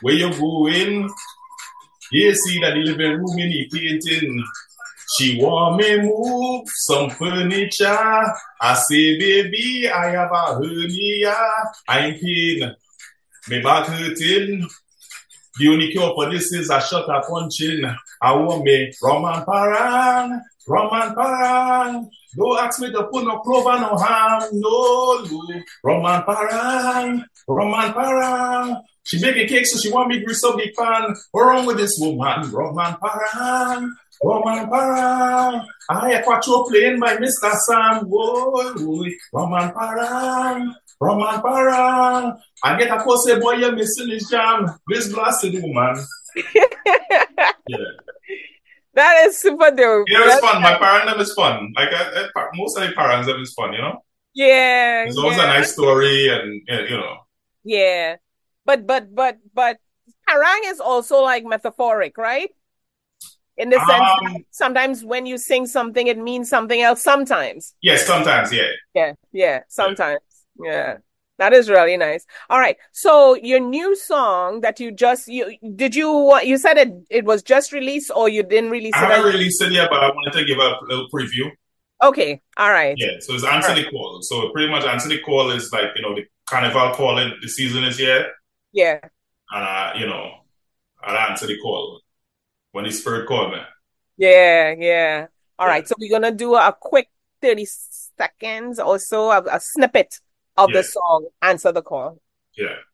where you going? You see that the living room in the painting. She want me move some furniture. I say, baby, I have a hernia. I'm pain. My back hurting. The only cure for this is a shot a punching. I want me rum and parang, rum and parang. Don't ask me to put no clover, no ham, no, no. Rum and parang, rum and parang. She making cake, so she want me grease up big pan. What's wrong with this woman? Rum and parang, rum and parang. I hear Quattro playing by Mr. Sam. Whoa, whoa. Rum and parang, rum and parang. I get a call say, boy, you're missing this jam. This blasted woman. Yeah. That is super dope. Yeah, it's fun. My parents them is fun. Like most of the parents them is fun, you know. Yeah, It's always a nice story, and you know. yeah. But harang is also like metaphoric, right? In the sense that sometimes when you sing something, it means something else. Sometimes. Yes, sometimes, yeah. Yeah. Sometimes. Yeah. That is really nice. All right. So your new song that you said it was just released or you didn't release it? I haven't released it yet, but I wanted to give a little preview. Okay. All right. Yeah. So it's Answer the Call. So pretty much Answer the Call is like, you know, the carnival calling, the season is here. Yeah. And you know, I'll answer the call when the spirit called me. Yeah. All right. So we're gonna do a quick 30 seconds or so, a snippet of the song, Answer the Call. Yeah.